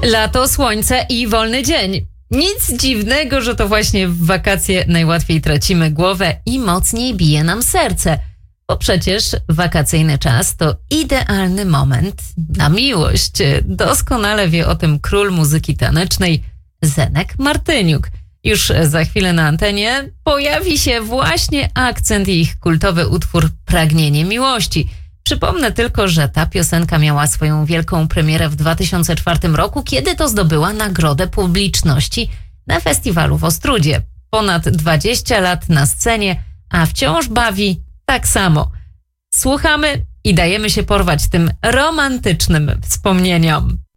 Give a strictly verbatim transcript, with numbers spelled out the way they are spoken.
Lato, słońce i wolny dzień. Nic dziwnego, że to właśnie w wakacje najłatwiej tracimy głowę i mocniej bije nam serce. Bo przecież wakacyjny czas to idealny moment na miłość. Doskonale wie o tym król muzyki tanecznej Zenek Martyniuk. Już za chwilę na antenie pojawi się właśnie akcent i ich kultowy utwór Pragnienie miłości. Przypomnę tylko, że ta piosenka miała swoją wielką premierę w dwa tysiące czwartym roku, kiedy to zdobyła nagrodę publiczności na festiwalu w Ostródzie. Ponad dwadzieścia lat na scenie, a wciąż bawi tak samo. Słuchamy i dajemy się porwać tym romantycznym wspomnieniom.